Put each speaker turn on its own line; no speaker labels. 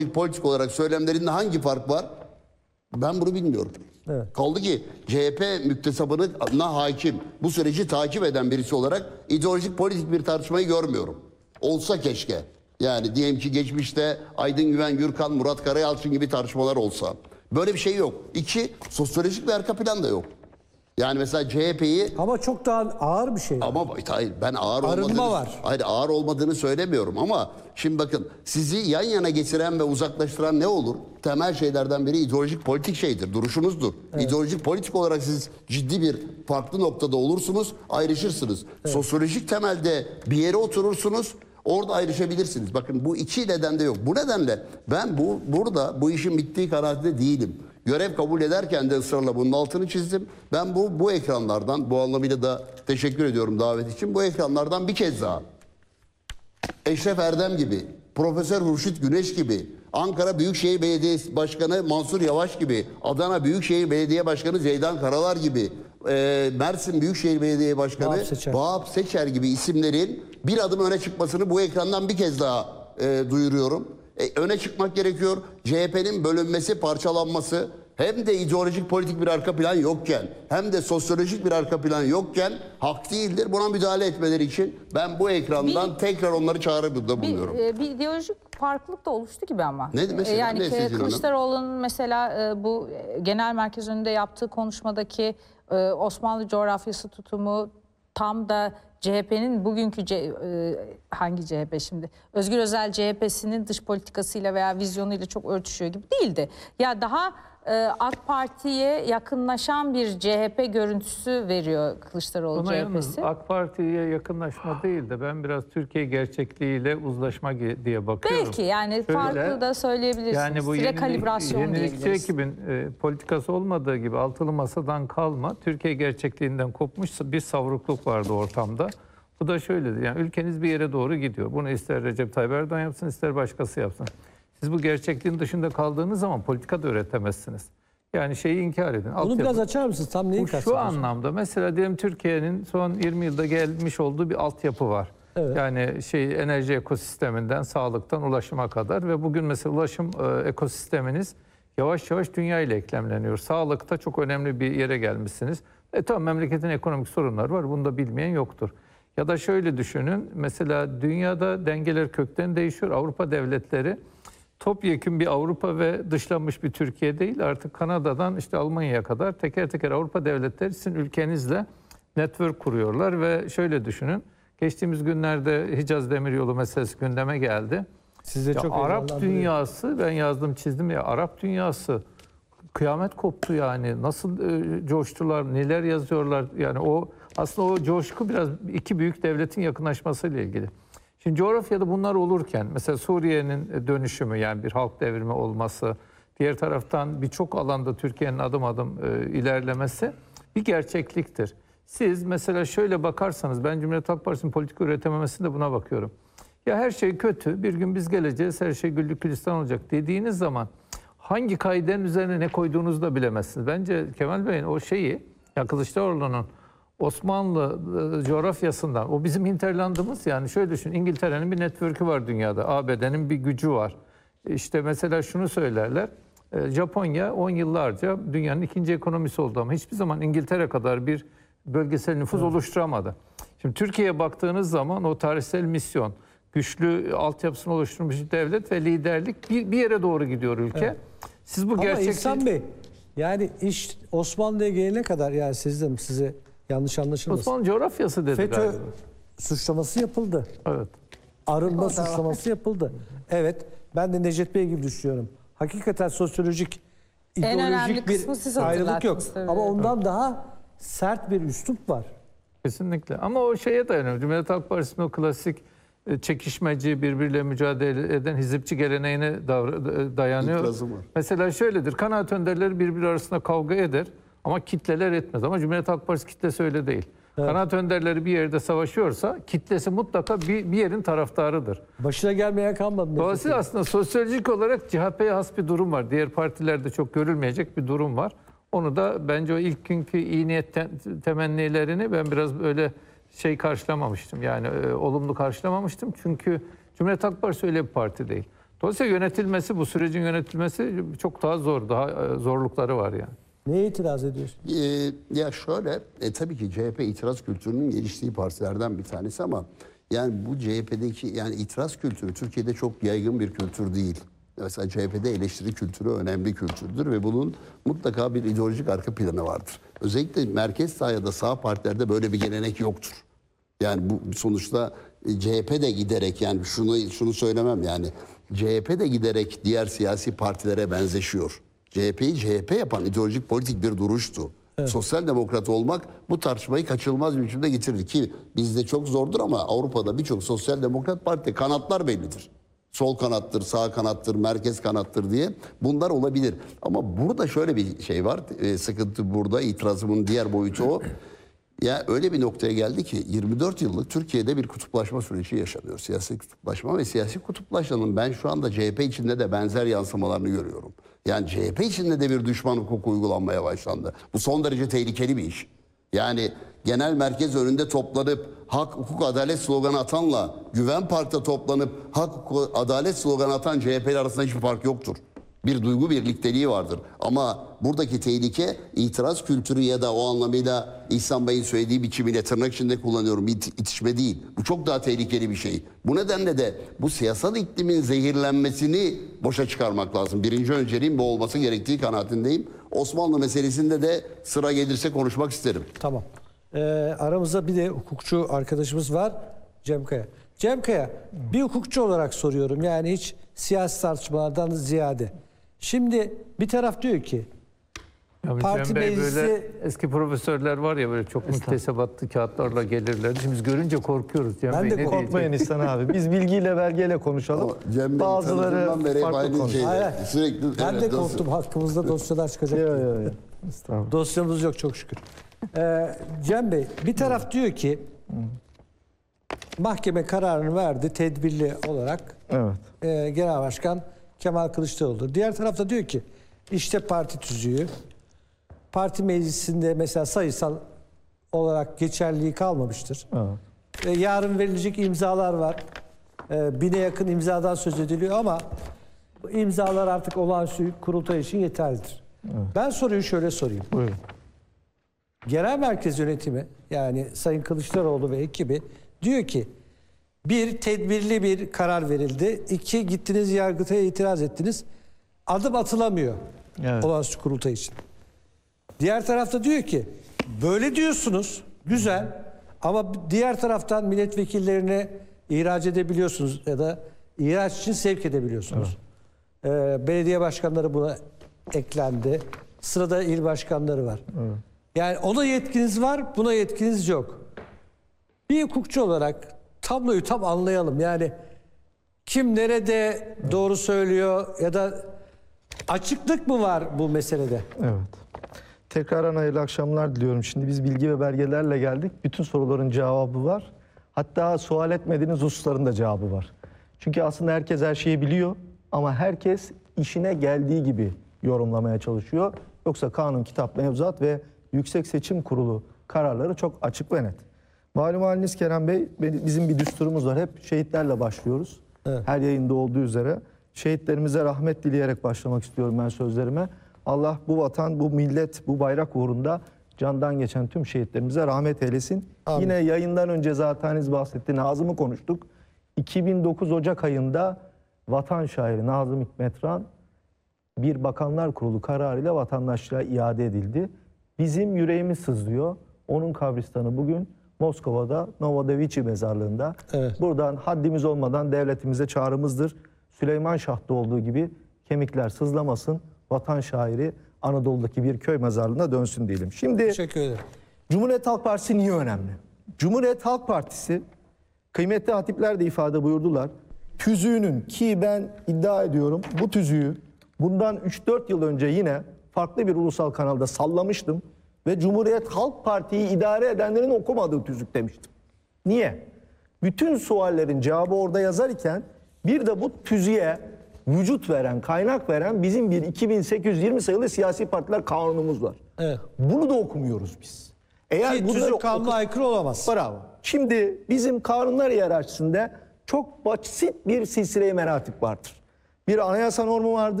politik olarak söylemlerinde hangi fark var? Ben bunu bilmiyorum.
Evet.
Kaldı ki CHP müktesabına hakim, bu süreci takip eden birisi olarak ideolojik politik bir tartışmayı görmüyorum. Olsa keşke. Yani diyelim ki geçmişte Aydın Güven Gürkan, Murat Karayalçın gibi tartışmalar olsa. Böyle bir şey yok. İki, sosyolojik bir arka plan da yok. Yani mesela CHP'yi...
Ama çok daha ağır bir şey.
Ama hayır, ben ağır olmadığını,
var.
hayır, ağır olmadığını söylemiyorum ama şimdi bakın, sizi yan yana getiren ve uzaklaştıran ne olur? Temel şeylerden biri ideolojik politik şeydir, duruşunuzdur. Evet. İdeolojik politik olarak siz ciddi bir farklı noktada olursunuz, ayrışırsınız. Evet. Sosyolojik temelde bir yere oturursunuz, orada ayrışabilirsiniz. Bakın, bu iki neden de yok. Bu nedenle ben burada bu işin bittiği kanaatinde değilim. Görev kabul ederken de ısrarla bunun altını çizdim. Ben bu ekranlardan, bu anlamıyla da teşekkür ediyorum davet için. Bu ekranlardan bir kez daha Eşref Erdem gibi, Profesör Hurşit Güneş gibi, Ankara Büyükşehir Belediyesi Başkanı Mansur Yavaş gibi, Adana Büyükşehir Belediye Başkanı Zeydan Karalar gibi, Mersin Büyükşehir Belediye Başkanı Vahap Seçer gibi isimlerin bir adım öne çıkmasını bu ekrandan bir kez daha duyuruyorum. Öne çıkmak gerekiyor. CHP'nin bölünmesi, parçalanması, hem de ideolojik politik bir arka plan yokken, hem de sosyolojik bir arka plan yokken hak değildir. Buna müdahale etmeleri için ben bu ekrandan tekrar onları çağrıda bulunuyorum.
Bir ideolojik farklılık da oluştu gibi ama.
Ne mesela?
Yani Kılıçdaroğlu'nun mesela bu genel merkez önünde yaptığı konuşmadaki Osmanlı coğrafyası tutumu tam da CHP'nin bugünkü hangi CHP şimdi? Özgür Özel CHP'sinin dış politikasıyla veya vizyonuyla çok örtüşüyor gibi değildi. Ya daha AK Parti'ye yakınlaşan bir CHP görüntüsü veriyor Kılıçdaroğlu CHP'si.
AK Parti'ye yakınlaşma değil de ben biraz Türkiye gerçekliğiyle uzlaşma diye bakıyorum.
Belki yani farklı da söyleyebilirsiniz.
Yani bu yenilikçi ekibin politikası olmadığı gibi altılı masadan kalma, Türkiye gerçekliğinden kopmuş bir savrukluk vardı ortamda. Bu da şöyledir, yani ülkeniz bir yere doğru gidiyor. Bunu ister Recep Tayyip Erdoğan yapsın, ister başkası yapsın. Siz bu gerçekliğin dışında kaldığınız zaman politika da üretemezsiniz. Yani şeyi inkar edin.
Onu biraz açar mısınız? Tam neyi
kastediyorsunuz? Şu anlamda mesela diyelim Türkiye'nin son 20 yılda gelmiş olduğu bir altyapı var. Evet. Yani enerji ekosisteminden, sağlıktan, ulaşıma kadar ve bugün mesela ulaşım ekosisteminiz yavaş yavaş dünya ile eklemleniyor. Sağlıkta çok önemli bir yere gelmişsiniz. Tamam, memleketin ekonomik sorunları var. Bunu da bilmeyen yoktur. Ya da şöyle düşünün. Mesela dünyada dengeler kökten değişiyor. Avrupa devletleri topyekün bir Avrupa ve dışlanmış bir Türkiye değil. Artık Kanada'dan işte Almanya'ya kadar teker teker Avrupa devletleri sizin ülkenizle network kuruyorlar ve şöyle düşünün. Geçtiğimiz günlerde Hicaz Demiryolu meselesi gündeme geldi.
Size çok
Arap dünyası, ben yazdım çizdim ya, Arap dünyası kıyamet koptu yani. Nasıl coştular, neler yazıyorlar. Yani aslında o coşku biraz iki büyük devletin yakınlaşmasıyla ilgili. Şimdi coğrafyada bunlar olurken mesela Suriye'nin dönüşümü, yani bir halk devrimi olması, diğer taraftan birçok alanda Türkiye'nin adım adım ilerlemesi bir gerçekliktir. Siz mesela şöyle bakarsanız, ben Cumhuriyet Halk Partisi'nin politika üretememesine de buna bakıyorum. Ya her şey kötü, bir gün biz geleceğiz, her şey güllük gülistan olacak dediğiniz zaman hangi kaidenin üzerine ne koyduğunuzu da bilemezsiniz. Bence Kemal Bey'in o şeyi, ya Kılıçdaroğlu'nun Osmanlı coğrafyasından, o bizim hinterlandımız, yani şöyle düşün, İngiltere'nin bir network'ü var dünyada, ABD'nin bir gücü var. İşte mesela şunu söylerler, Japonya 10 yıllarca dünyanın ikinci ekonomisi oldu ama hiçbir zaman İngiltere kadar bir bölgesel nüfuz oluşturamadı. Şimdi Türkiye'ye baktığınız zaman o tarihsel misyon, güçlü altyapısını oluşturmuş devlet ve liderlik bir yere doğru gidiyor ülke. Evet. Siz bu
ama İhsan Bey, yani iş Osmanlı'ya gelene kadar, yani size yanlış anlaşılmasın.
Osmanlı coğrafyası dedi
FETÖ
galiba.
Suçlaması yapıldı.
Evet.
Arınma suçlaması yapıldı. Evet, ben de Necdet Bey gibi düşünüyorum. Hakikaten sosyolojik, ideolojik bir ayrılık yok. Ama ondan daha sert bir üslup var.
Kesinlikle. Ama o şeye dayanıyor. Cumhuriyet Halk Partisi'nin o klasik çekişmeci, birbiriyle mücadele eden hizipçi geleneğine dayanıyor. Mesela şöyledir. Kanaat önderleri birbiri arasında kavga eder ama kitleler etmez. Ama Cumhuriyet Halk Partisi kitlesi öyle değil. Evet. Kanaat önderleri bir yerde savaşıyorsa kitlesi mutlaka bir yerin taraftarıdır.
Başına gelmeyen kalmadı.
Dolayısıyla aslında sosyolojik olarak CHP'ye has bir durum var. Diğer partilerde çok görülmeyecek bir durum var. Onu da bence o ilk günkü iyi niyet temennilerini ben biraz böyle karşılamamıştım. Yani olumlu karşılamamıştım. Çünkü Cumhuriyet Halk Partisi öyle bir parti değil. Dolayısıyla yönetilmesi, bu sürecin yönetilmesi çok daha zor, daha zorlukları var yani.
Neye itiraz ediyorsun?
Ya şöyle, tabii ki CHP itiraz kültürünün geliştiği partilerden bir tanesi ama yani bu CHP'deki yani itiraz kültürü Türkiye'de çok yaygın bir kültür değil. Mesela CHP'de eleştiri kültürü önemli kültürdür ve bunun mutlaka bir ideolojik arka planı vardır. Özellikle merkez sağ ya da sağ partilerde böyle bir gelenek yoktur. Yani bu sonuçta CHP de giderek yani şunu söylemem yani CHP de giderek diğer siyasi partilere benzeşiyor. CHP'yi CHP yapan ideolojik politik bir duruştu. Evet. Sosyal demokrat olmak bu tartışmayı kaçınılmaz bir biçimde getirdi ki bizde çok zordur ama Avrupa'da birçok sosyal demokrat parti kanatlar bellidir. Sol kanattır, sağ kanattır, merkez kanattır diye bunlar olabilir. Ama burada şöyle bir şey var, sıkıntı burada, itirazımın diğer boyutu o. Ya öyle bir noktaya geldi ki 24 yıllık Türkiye'de bir kutuplaşma süreci yaşanıyor. Siyasi kutuplaşma ve siyasi kutuplaşmanın ben şu anda CHP içinde de benzer yansımalarını görüyorum. Yani CHP içinde de bir düşman hukuku uygulanmaya başlandı. Bu son derece tehlikeli bir iş. Yani genel merkez önünde toplanıp hak, hukuk, adalet sloganı atanla Güven Park'ta toplanıp hak, hukuk, adalet sloganı atan CHP'li arasında hiçbir fark yoktur. Bir duygu birlikteliği vardır. Ama buradaki tehlike itiraz kültürü ya da o anlamıyla İhsan Bey'in söylediği biçimiyle tırnak içinde kullanıyorum itişme değil. Bu çok daha tehlikeli bir şey. Bu nedenle de bu siyasal iklimin zehirlenmesini boşa çıkarmak lazım. Birinci önceliğin bu olması gerektiği kanaatindeyim. Osmanlı meselesinde de sıra gelirse konuşmak isterim.
Tamam. Aramızda bir de hukukçu arkadaşımız var. Cem Kaya. Cem Kaya, bir hukukçu olarak soruyorum. Yani hiç siyasi tartışmalardan ziyade. Şimdi bir taraf diyor ki parti
Cem Bey
meclisi...
böyle eski profesörler var ya böyle çok müktesebatlı kağıtlarla gelirler. Şimdi biz görünce korkuyoruz. Cem
Ben
Bey,
de
korkmayın İhsan abi. Biz bilgiyle belgeyle konuşalım.
Cem Bey,
Bazıları farklı konuşuyor.
Sürekli,
Ben
evet,
de korktum. Hakkımızda dosyalar çıkacak.
Yok.
Dosyamız yok çok şükür. Cem Bey, bir taraf diyor ki mahkeme kararını verdi tedbirli olarak.
Evet.
Genel Başkan Kemal Kılıçdaroğlu. Diğer tarafta diyor ki işte parti tüzüğü. Parti meclisinde mesela sayısal olarak geçerliliği kalmamıştır.
Evet.
Yarın verilecek imzalar var. 1000'e yakın imzadan söz ediliyor ama imzalar artık olağanüstü kurultay için yeterlidir. Evet. Ben soruyu şöyle sorayım.
Buyurun.
Genel merkez yönetimi yani Sayın Kılıçdaroğlu ve ekibi diyor ki bir, tedbirli bir karar verildi. 2, gittiniz Yargıtay'a itiraz ettiniz. Adım atılamıyor olağanüstü kurultay için. Diğer tarafta diyor ki böyle diyorsunuz güzel ama diğer taraftan milletvekillerini ihraç edebiliyorsunuz ya da ihraç için sevk edebiliyorsunuz. Evet. Belediye başkanları buna eklendi. Sırada il başkanları var. Evet. Yani ona yetkiniz var, buna yetkiniz yok. Bir hukukçu olarak tabloyu tam anlayalım. Yani kim nerede doğru söylüyor ya da açıklık mı var bu meselede?
Evet. Tekrardan hayırlı akşamlar diliyorum. Şimdi biz bilgi ve belgelerle geldik. Bütün soruların cevabı var. Hatta sual etmediğiniz hususların da cevabı var. Çünkü aslında herkes her şeyi biliyor ama herkes işine geldiği gibi yorumlamaya çalışıyor. Yoksa kanun, kitap, mevzuat ve Yüksek Seçim Kurulu kararları çok açık ve net. Malum haliniz Kerem Bey, bizim bir düsturumuz var. Hep şehitlerle başlıyoruz. Evet. Her yayında olduğu üzere. Şehitlerimize rahmet dileyerek başlamak istiyorum ben sözlerime. Allah bu vatan, bu millet, bu bayrak uğrunda candan geçen tüm şehitlerimize rahmet eylesin. Amin. Yine yayından önce zaten bahsetti, Nazım'ı konuştuk. 2009 Ocak ayında vatan şairi Nazım Hikmetran bir Bakanlar Kurulu kararıyla vatandaşlığa iade edildi. Bizim yüreğimiz sızlıyor. Onun kabristanı bugün Moskova'da Novodevichy mezarlığında. Evet. Buradan haddimiz olmadan devletimize çağrımızdır. Süleyman Şah'ta olduğu gibi kemikler sızlamasın. Vatan şairi Anadolu'daki bir köy mezarlığına dönsün diyelim. Şimdi
teşekkür ederim.
Cumhuriyet Halk Partisi niye önemli? Cumhuriyet Halk Partisi, kıymetli hatipler de ifade buyurdular. Tüzüğünün, ki ben iddia ediyorum bu tüzüğü bundan 3-4 yıl önce yine farklı bir ulusal kanalda sallamıştım. Ve Cumhuriyet Halk Parti'yi idare edenlerin okumadığı tüzük demiştim. Niye? Bütün suallerin cevabı orada yazar iken bir de bu tüzüğe vücut veren, kaynak veren bizim bir 2820 sayılı siyasi partiler kanunumuz var. Evet. Bunu da okumuyoruz biz.
Eğer tüzük kanuna aykırı olamaz.
Bravo. Şimdi bizim kanunlar hiyerarşisinde çok basit bir silsile-i meratip vardır. Bir anayasa normu vardır.